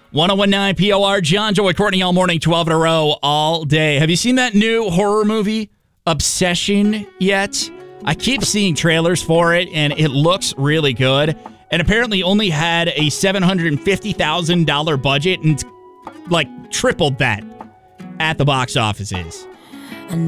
1019 POR, John, Joey, Courtney, all morning, 12 in a row, all day. Have you seen that new horror movie, Obsession, yet? I keep seeing trailers for it, and it looks really good. And apparently only had a $750,000 budget and, tripled that at the box offices.